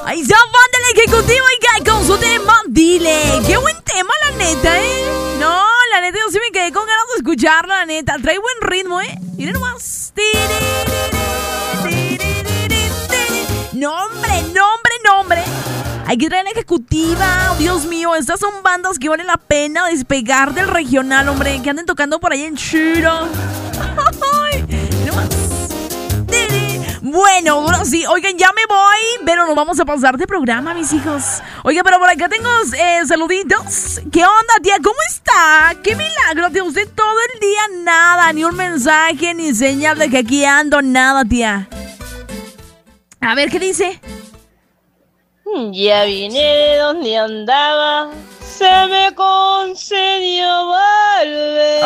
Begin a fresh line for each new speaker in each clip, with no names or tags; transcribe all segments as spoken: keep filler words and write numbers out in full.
Ahí está, banda la ejecutiva y con su tema, dile. Qué buen tema, la neta, ¿eh? No, la neta, yo sí me quedé con ganas de escucharlo, la neta. Trae buen ritmo, ¿eh? Miren nomás. Nombre, nombre, nombre. Hay que traer la ejecutiva. Dios mío, estas son bandas que vale la pena despegar del regional, hombre. Que anden tocando por ahí en Chiro. Bueno, ahora sí, oigan, ya me voy, pero nos vamos a pasar de programa, mis hijos. Oigan, pero por acá tengo eh, saluditos. ¿Qué onda, tía? ¿Cómo está? ¡Qué milagro, tía! Usted todo el día nada, ni un mensaje, ni señal de que aquí ando, nada, tía. A ver, ¿qué dice?
Ya vine de donde andaba, se me concedió volver.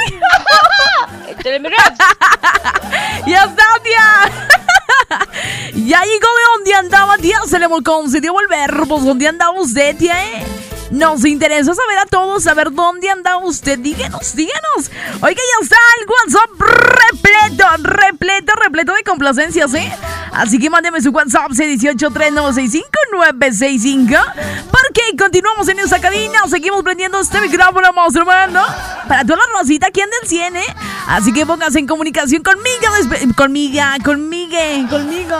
¡Ya está, tía! Ya llegó de donde andaba, tía. Se le concedió volver. Pues, ¿dónde andaba usted, tía, eh? Nos interesa saber a todos, saber dónde andaba usted. Díganos, díganos. Oiga, ya está el WhatsApp repleto, repleto, repleto de complacencias, ¿eh? Así que mándeme su WhatsApp seis ocho tres nueve seis cinco nueve seis cinco. Porque continuamos en esta cabina. Seguimos prendiendo este micrófono, monstruo, hermano. Para toda la rosita aquí anda el cien, ¿eh? Así que póngase en comunicación conmigo. Despe- conmigo, conmigo, conmigo.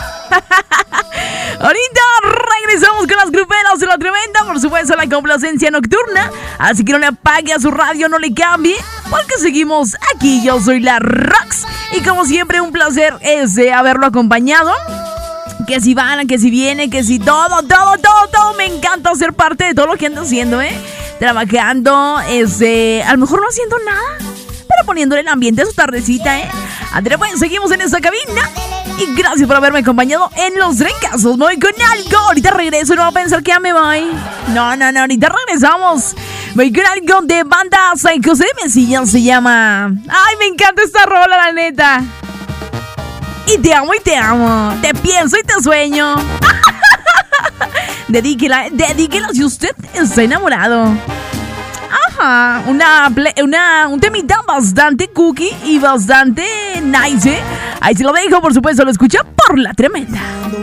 Ahorita regresamos con las gruperas de la tremenda. Por supuesto, la complacencia nocturna. Así que no le apague a su radio, no le cambie, porque seguimos aquí. Yo soy la Rox. Y como siempre, un placer es de haberlo acompañado. Que si van, que si viene, que si todo, todo, todo, todo. Me encanta ser parte de todo lo que ando haciendo, ¿eh? Trabajando, este, a lo mejor no haciendo nada, pero poniéndole el ambiente a su tardecita, ¿eh? André, pues, seguimos en esta cabina. Y gracias por haberme acompañado en los trencazos. Me voy con algo. Ahorita regreso y no va a pensar que ya me voy. No, no, no, ahorita regresamos. Me voy con algo de banda San José de Mesilla. Se llama... Ay, me encanta esta rola, la neta. Y te amo y te amo. Te pienso y te sueño. Dedíquela, dedíquela si usted está enamorado. Ajá, una, una, un temita bastante cookie y bastante nice, ¿eh? Ahí se lo dejo, por supuesto, lo escucha por la tremenda.